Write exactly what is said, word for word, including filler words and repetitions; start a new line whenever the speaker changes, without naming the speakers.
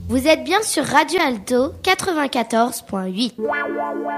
Vous êtes bien sur Radio Alto quatre-vingt-quatorze point huit.